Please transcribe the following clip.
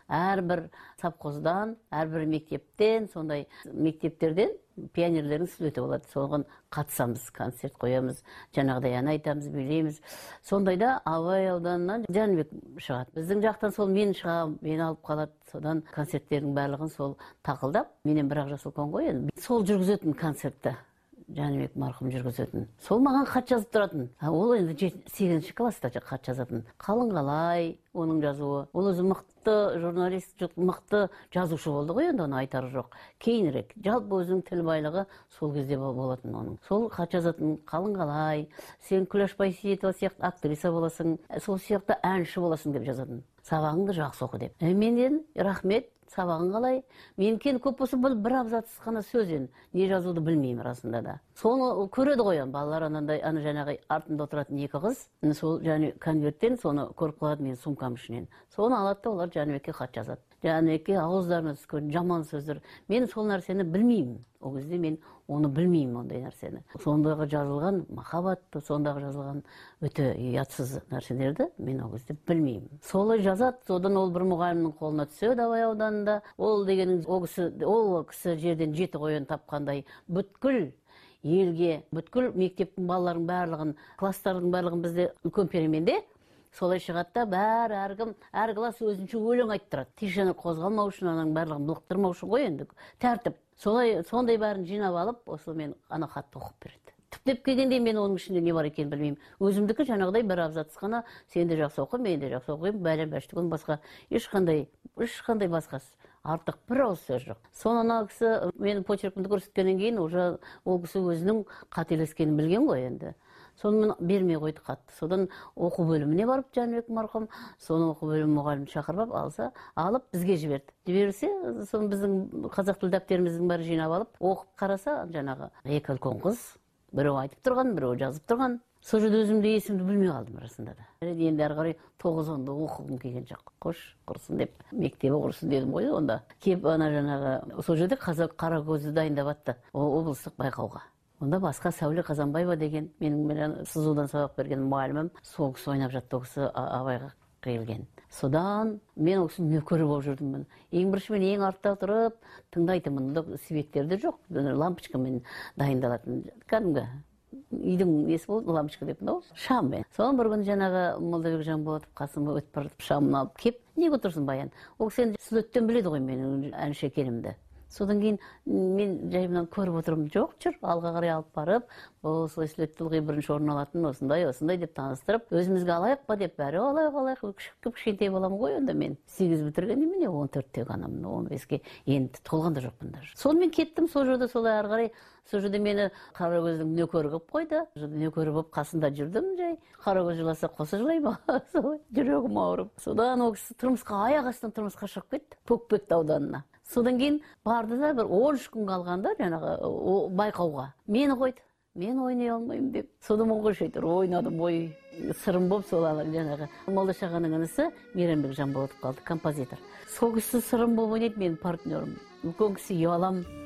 әрбір совхоздан, әрбір мектептен, сондай мектептерден пионерлердің слеті болады. Соған қатысамыз, концерт қоямыз, жаңағыдай ән айтамыз, билейміз. Сондайда Абай ауданынан Жәнібек шығады. Біздің жақтан сол мен шығамын, мені алып қалады. Содан концерттердің барлығын сол тақылдап, менен бір-ақ жас үлкен ғой енді. Сол жүргізетін концертті. Жәнібек марқұм жүргізетін. Сол маған хат жазып тұратын. Ол енді 8-ші класста хат жазатын. Қалың қалай оның жазуы. Ол өзі мықты журналист, мықты жазушы болды ғой, енді оны айтары жоқ. Кейінірек, жалпы өзінің тіл байлығы сол кезде болатын оның. Сол хат жазатын, қалың қалай, сен Күләш Байсейітова сияқты актриса боласың, сол сияқты әнші боласың деп жазатын. Сабағыңды жақсы оқы деп. Менен рахмет, сабағың қалай? Менікен көп болса бір абзац қана сөзден не жазуды білмеймін расында да. Соны көреді ғой, балалар анандай, жаңағы артында отыратын екі қыз, сол және конверттен соны көріп қалады менің сумкам ішінен. Соны алады да олар Жәнібекке хат жазады. Жәнібекке ауыздарына түскен жаман сөздер. Мен сол нәрсені білмеймін. Ол кезде мен оны білмеймін, ондай нәрсені. Сондағы жазылған махаббатты, сондағы жазылған өте ұятсыз нәрселерді мен ол кезде білмеймін. Солай жазады, содан ол бір мұғалімнің қолына түседі Абай ауданында. Ол дегенің ол кісі жерден 7 қойын тапқандай бүткіл елге, бүткіл мектептің балалардың барлығын, класстардың барлығын бізде үлкен переменде солай шығады да, әр класс өзінше өлең айттырады. Тишина қозғалмау үшін, ананың барлығын былықтырмау үшін ғой енді тәртіп. Сондай бәрін жинап алып, осы мен ана хатты оқып береді. Түптеп келгенде мен оның ішінде не бар екенін білмеймін. Өзімдікі жаңағыдай бір абзац қана, сен де жақсы оқы, мен де жақсы оқимын, бәлем-бәштігін басқа ешқандай басқасы. Артық бір ауыз сөз жоқ. Соны ана кісі менің почеркімді көрсеткеннен кейін уже ол кісі өзінің қателескенін білген ғой енді. Соны бермей қойды қатты. Содан оқу бөліміне барып Жәнібек марқұм, соны оқу бөлімі мұғалімін шақырып алып бізге жіберді. Жіберсе, соны біздің қазақ тіл дәптеріміздің бәрі жинап алып, оқып қараса, жаңағы екі үлкен қыз, біреу айтып тұрған, біреу жазып тұрған. Сол жерде өзімді есімді білмей қалдым расында да. Енді әрі қарай 9-10-ды оқығым келген жоқ. Қош құрсын деп, мектебі құрсын дедім ғой онда. Кеп жаңағы сол жерде Қаракөзді дайындап атты облыстық байқауға. Онда басқа Сәуле Қазанбаева деген менің сызудан сабақ берген мұғалімім сол кісі ойнап жатты, ол кісі Абайға келген. Содан мен ол кісінің нөкері болып жүрдім. Ең бірінші мен ең артта тұрып тыңдайтынмын. Светтерді жоқ, лампочкамен дайындалатын кәдімгі үйдің несі болды, лампочка деп, шаммен. Содан бір күні жаңағы Молдабек Жанболатов қасыма өтіп барып шамын алып кеп, неге отырсың Баян? Ол кісі енді слеттен біледі ғой менің әнші екенімді. Содан кейін мен жайымнан көріп отырмын, жоқ, жүр, алға қарай алып барып, осылай слетті ылғи бірінші орын алатын, осындай деп таныстырып, өзімізге алайық па деп, бәрі алайық, кішкентай боламын ғой, онда мен 8 бітіргенде міне 14-те ғанамын, 15-ке енді толған да жоқпын даже. Сонымен кеттім, сол жерде солай ары қарай, сол жерде мені Қаракөздің нөкері қылып қойды, нөкері болып қасында жүрдім жай, Қаракөз жыласа қоса жылаймын, солай жүрегім ауырып. Содан ол кісі аяқ астынан тұрмысқа шығып кетті, Көкпекті ауданына. Содан кейін барды да бір 13 күн қалғанда жаңағы байқауға мені қойды. Мен ойнай алмаймын деп. Содан монғолша айтыр, ойнадым, сырым болып сол жаңағы Молдаш ағаның інісі Мейрамбек Жанболатов қалды, композитор. Сол кісі сырым болып ойнайды, менің партнерім. Үлкен кісі ұялам.